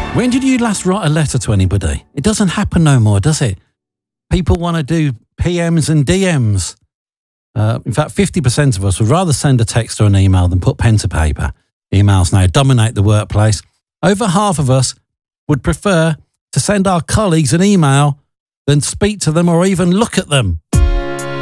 When did you last write a letter to anybody? It doesn't happen no more, does it? People want to do PMs and DMs. In fact, 50% of us would rather send a text or an email than put pen to paper. Emails now dominate the workplace. Over half of us would prefer to send our colleagues an email than speak to them or even look at them.